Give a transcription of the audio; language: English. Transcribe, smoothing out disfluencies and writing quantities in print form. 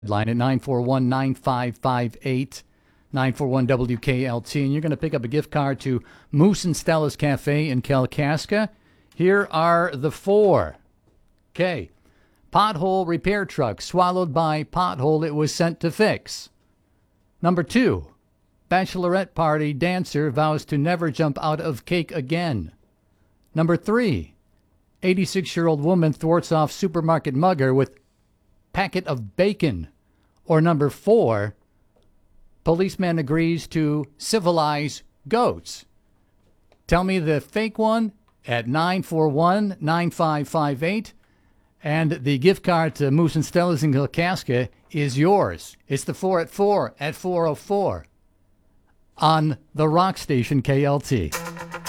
line at 941-9558, 941-WKLT, and you're going to pick up a gift card to Moose and Stella's Cafe in Kalkaska. Here are the four. Okay. Pothole repair truck swallowed by pothole it was sent to fix. Number 2, bachelorette party dancer vows to never jump out of cake again. Number 3, 86-year-old woman thwarts off supermarket mugger with packet of bacon. Or number 4, policeman agrees to civilize goats. Tell me the fake one at 941-9558. And the gift card to Moose and Stella's in Kalkaska is yours. It's the 4 at 4 at 4:04 on the rock station KLT.